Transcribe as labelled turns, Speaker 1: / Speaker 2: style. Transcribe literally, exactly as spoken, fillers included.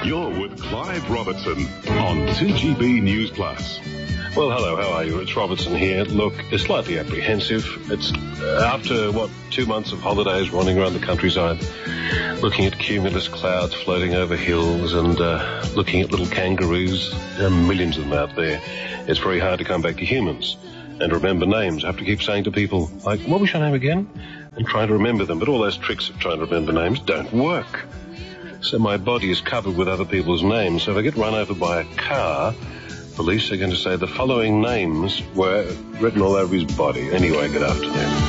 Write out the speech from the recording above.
Speaker 1: You're with Clive Robertson on two G B News Plus.
Speaker 2: Well, hello, how are you? It's Robertson here. Look, it's slightly apprehensive. It's uh, after, what, two months of holidays running around the countryside, looking at cumulus clouds floating over hills and uh, looking at little kangaroos. There are millions of them out there. It's very hard to come back to humans and remember names. I have to keep saying to people, like, what was your name again? And trying to remember them. But all those tricks of trying to remember names don't work. So my body is covered with other people's names. So if I get run over by a car, police are going to say the following names were written all over his body. Anyway, good afternoon.